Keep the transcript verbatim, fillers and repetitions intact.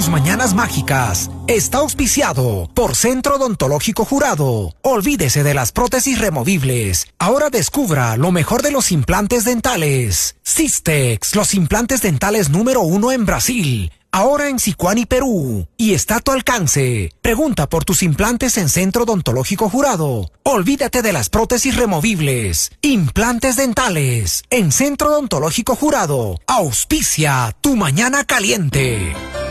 tus mañanas mágicas está auspiciado por Centro Odontológico Jurado. Olvídese de las prótesis removibles. Ahora descubra lo mejor de los implantes dentales. Systex, los implantes dentales número uno en Brasil. Ahora en Sicuani, Perú. Y está a tu alcance. Pregunta por tus implantes en Centro Odontológico Jurado. Olvídate de las prótesis removibles. Implantes dentales en Centro Odontológico Jurado. Auspicia tu mañana caliente.